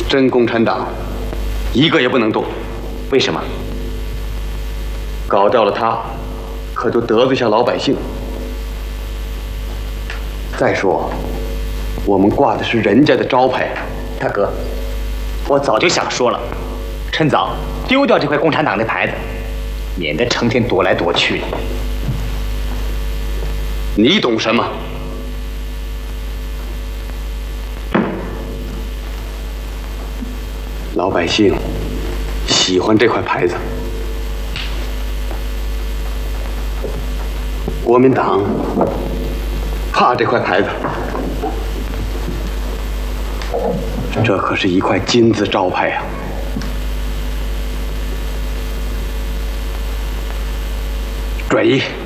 真共产党，一个也不能动。 为什么？ 搞掉了他，可就得罪下老百姓。再说，我们挂的是人家的招牌。 大哥，我早就想说了，趁早丢掉这块共产党的牌子，免得成天躲来躲去的。 你懂什么？老百姓喜欢这块牌子，国民党怕这块牌子。这可是一块金字招牌呀！转移。